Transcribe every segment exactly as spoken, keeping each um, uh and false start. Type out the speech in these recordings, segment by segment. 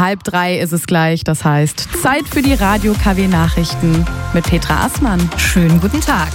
Halb drei ist es gleich, das heißt Zeit für die Radio-K W-Nachrichten mit Petra Assmann. Schönen guten Tag.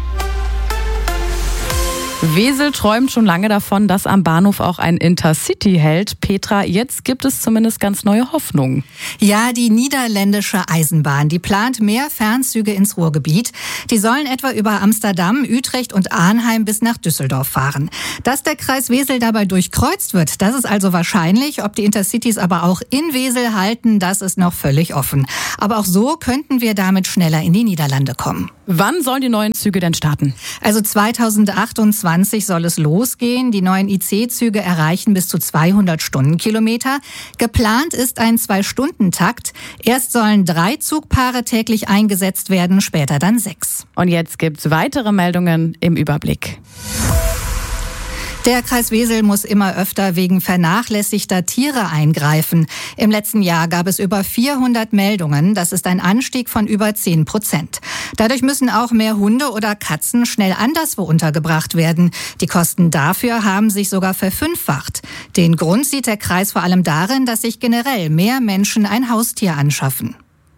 Wesel träumt schon lange davon, dass am Bahnhof auch ein Intercity hält. Petra, jetzt gibt es zumindest ganz neue Hoffnung. Ja, die niederländische Eisenbahn, die plant mehr Fernzüge ins Ruhrgebiet. Die sollen etwa über Amsterdam, Utrecht und Arnheim bis nach Düsseldorf fahren. Dass der Kreis Wesel dabei durchkreuzt wird, das ist also wahrscheinlich. Ob die Intercitys aber auch in Wesel halten, das ist noch völlig offen. Aber auch so könnten wir damit schneller in die Niederlande kommen. Wann sollen die neuen Züge denn starten? Also zweitausendachtundzwanzig soll es losgehen. Die neuen I C-Züge erreichen bis zu zweihundert Stundenkilometer. Geplant ist ein Zwei-Stunden-Takt. Erst sollen drei Zugpaare täglich eingesetzt werden, später dann sechs. Und jetzt gibt's weitere Meldungen im Überblick. Der Kreis Wesel muss immer öfter wegen vernachlässigter Tiere eingreifen. Im letzten Jahr gab es über vierhundert Meldungen. Das ist ein Anstieg von über zehn Prozent. Dadurch müssen auch mehr Hunde oder Katzen schnell anderswo untergebracht werden. Die Kosten dafür haben sich sogar verfünffacht. Den Grund sieht der Kreis vor allem darin, dass sich generell mehr Menschen ein Haustier anschaffen.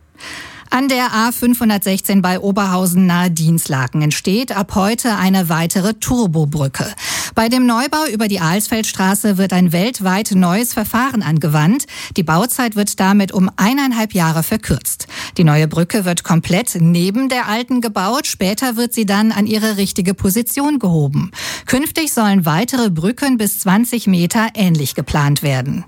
An der A fünfhundertsechzehn bei Oberhausen nahe Dinslaken entsteht ab heute eine weitere Turbobrücke. Bei dem Neubau über die Alsfeldstraße wird ein weltweit neues Verfahren angewandt. Die Bauzeit wird damit um eineinhalb Jahre verkürzt. Die neue Brücke wird komplett neben der alten gebaut. Später wird sie dann an ihre richtige Position gehoben. Künftig sollen weitere Brücken bis zwanzig Meter ähnlich geplant werden.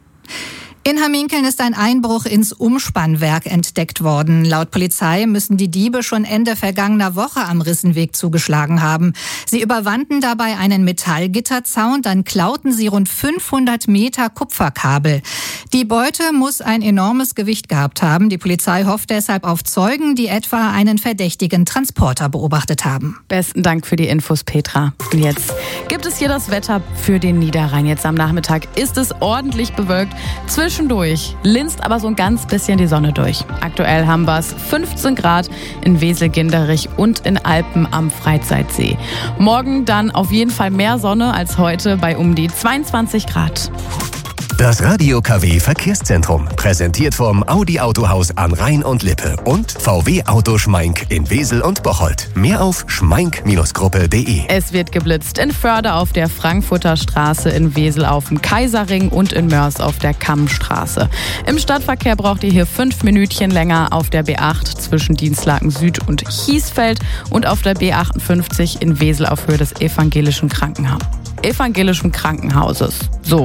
In Hamminkeln ist ein Einbruch ins Umspannwerk entdeckt worden. Laut Polizei müssen die Diebe schon Ende vergangener Woche am Rissenweg zugeschlagen haben. Sie überwanden dabei einen Metallgitterzaun, dann klauten sie rund fünfhundert Meter Kupferkabel. Die Beute muss ein enormes Gewicht gehabt haben. Die Polizei hofft deshalb auf Zeugen, die etwa einen verdächtigen Transporter beobachtet haben. Besten Dank für die Infos, Petra. Und jetzt gibt es hier das Wetter für den Niederrhein. Jetzt am Nachmittag ist es ordentlich bewölkt. Zwischendurch linst aber so ein ganz bisschen die Sonne durch. Aktuell haben wir es fünfzehn Grad in Wesel-Ginderich und in Alpen am Freizeitsee. Morgen dann auf jeden Fall mehr Sonne als heute bei um die zweiundzwanzig Grad. Das Radio-K W Verkehrszentrum, präsentiert vom Audi Autohaus an Rhein und Lippe und V W Auto Schmeink in Wesel und Bocholt. Mehr auf schmeink Gruppe punkt de. Es wird geblitzt in Förde auf der Frankfurter Straße, in Wesel auf dem Kaiserring und in Mörs auf der Kammstraße. Im Stadtverkehr braucht ihr hier fünf Minütchen länger auf der B acht zwischen Dinslaken Süd und Hiesfeld und auf der B achtundfünfzig in Wesel auf Höhe des evangelischen Krankenhauses. evangelischen Krankenhauses. So.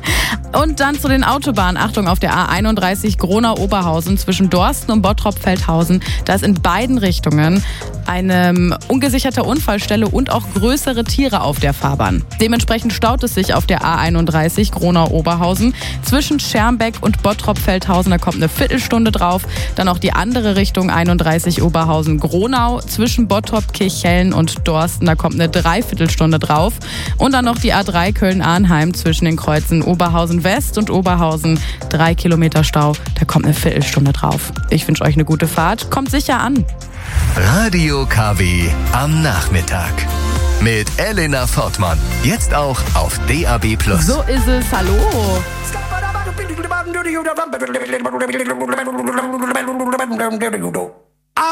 Und dann zu den Autobahnen. Achtung, auf der A einunddreißig Gronau-Oberhausen zwischen Dorsten und Bottrop-Feldhausen. Da ist in beiden Richtungen eine ungesicherte Unfallstelle und auch größere Tiere auf der Fahrbahn. Dementsprechend staut es sich auf der A einunddreißig Gronau-Oberhausen zwischen Schermbeck und Bottrop-Feldhausen. Da kommt eine Viertelstunde drauf. Dann auch die andere Richtung einunddreißig Oberhausen-Gronau zwischen Bottrop, Kirchhellen und Dorsten. Da kommt eine Dreiviertelstunde drauf. Und dann noch die A drei Köln-Arnheim zwischen den Kreuzen Oberhausen West und Oberhausen. Drei Kilometer Stau, da kommt eine Viertelstunde drauf. Ich wünsche euch eine gute Fahrt. Kommt sicher an. Radio K W am Nachmittag. Mit Elena Fortmann. Jetzt auch auf D A B plus. So ist es. Hallo. Hallo.